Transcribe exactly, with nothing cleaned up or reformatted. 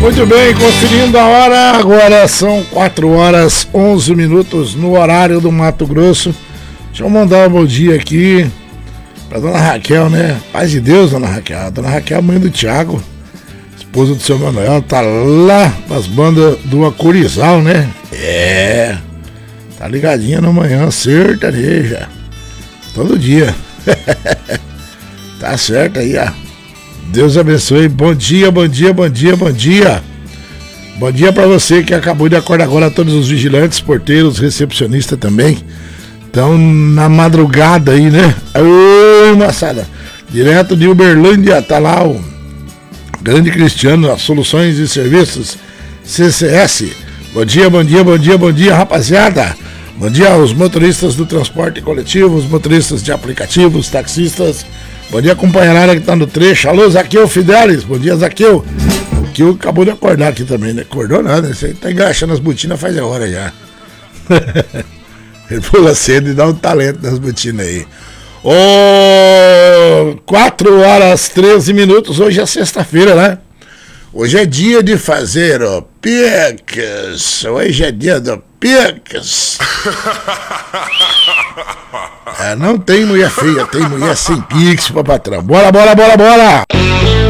Muito bem, conferindo a hora, agora são quatro horas onze minutos no horário do Mato Grosso. Deixa eu mandar um bom dia aqui pra dona Raquel, né? Paz de Deus, dona Raquel. Dona Raquel, mãe do Thiago, esposa do seu Manuel, tá lá nas bandas do Acurizal, né? É, tá ligadinha na manhã sertaneja, todo dia. Tá certo aí, ó. Deus abençoe. Bom dia, bom dia, bom dia, bom dia. Bom dia pra você que acabou de acordar agora, todos os vigilantes, porteiros, recepcionistas também. Então, na madrugada aí, né? Oi, moçada. Direto de Uberlândia, tá lá o grande Cristiano, as Soluções e Serviços, C C S. Bom dia, bom dia, bom dia, bom dia, rapaziada. Bom dia aos motoristas do transporte coletivo, os motoristas de aplicativos, taxistas. Bom dia, companheirada que tá no trecho. Alô, Zaqueu Fidelis. Bom dia, Zaqueu. O que acabou de acordar aqui também, né? Acordou nada, esse aí tá engraxando as botinas faz a hora já. Ele pula cedo e dá um talento nas botinas aí. Ô, quatro horas treze minutos. Hoje é sexta-feira, né? Hoje é dia de fazer o Pix. Hoje é dia do Pix. É, não tem mulher feia, tem mulher sem Pix, patrão. Bora, bora, bora, bora!